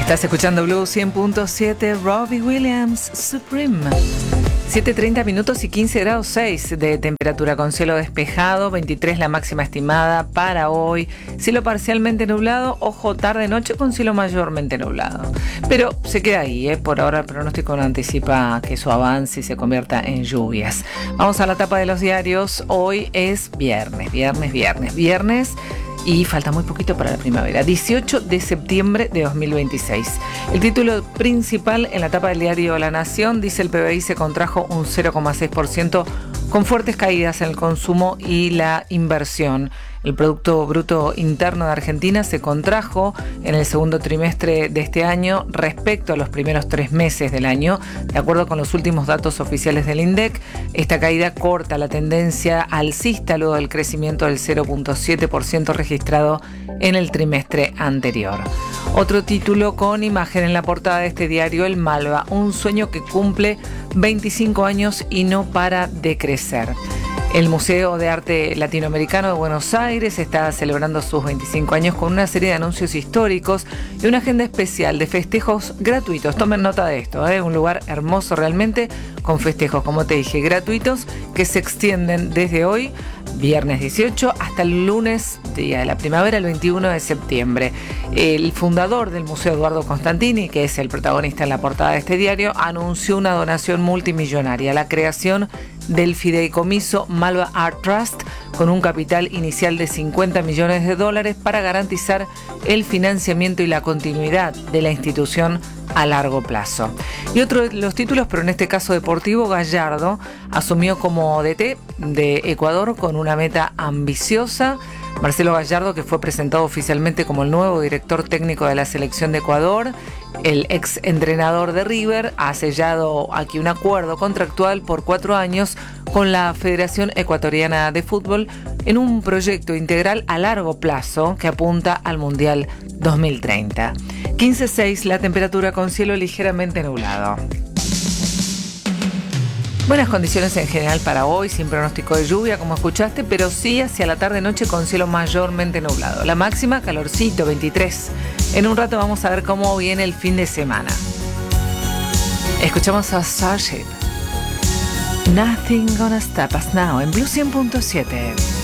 Estás escuchando Blue 100.7, Robbie Williams, Supreme. 7:30 minutos y 15 grados 6 de temperatura con cielo despejado, 23 la máxima estimada para hoy. Cielo parcialmente nublado, ojo, tarde-noche con cielo mayormente nublado. Pero se queda ahí, por ahora el pronóstico no anticipa que eso avance y se convierta en lluvias. Vamos a la tapa de los diarios. Hoy es viernes. Y falta muy poquito para la primavera, 18 de septiembre de 2026. El título principal en la tapa del diario La Nación dice: el PBI se contrajo un 0,6% con fuertes caídas en el consumo y la inversión. El Producto Bruto Interno de Argentina se contrajo en el segundo trimestre de este año respecto a los primeros 3 meses del año. De acuerdo con los últimos datos oficiales del INDEC, esta caída corta la tendencia alcista luego del crecimiento del 0,7% registrado en el trimestre anterior. Otro título con imagen en la portada de este diario: el Malva, un sueño que cumple 25 años y no para de crecer. El Museo de Arte Latinoamericano de Buenos Aires está celebrando sus 25 años con una serie de anuncios históricos y una agenda especial de festejos gratuitos. Tomen nota de esto, un lugar hermoso realmente, con festejos, como te dije, gratuitos, que se extienden desde hoy, viernes 18, hasta el lunes, día de la primavera, el 21 de septiembre. El fundador del Museo, Eduardo Constantini, que es el protagonista en la portada de este diario, anunció una donación multimillonaria, la creación del fideicomiso Malva Art Trust, con un capital inicial de $50 millones para garantizar el financiamiento y la continuidad de la institución a largo plazo. Y otro de los títulos, pero en este caso deportivo: Gallardo asumió como DT de Ecuador con una meta ambiciosa. Marcelo Gallardo, que fue presentado oficialmente como el nuevo director técnico de la selección de Ecuador, el ex entrenador de River, ha sellado aquí un acuerdo contractual por 4 años con la Federación Ecuatoriana de Fútbol en un proyecto integral a largo plazo que apunta al Mundial 2030. 15,6 la temperatura con cielo ligeramente nublado. Buenas condiciones en general para hoy, sin pronóstico de lluvia, como escuchaste, pero sí hacia la tarde-noche con cielo mayormente nublado. La máxima, calorcito, 23. En un rato vamos a ver cómo viene el fin de semana. Escuchamos a Starship. Nothing Gonna Stop Us Now en Blue 100.7.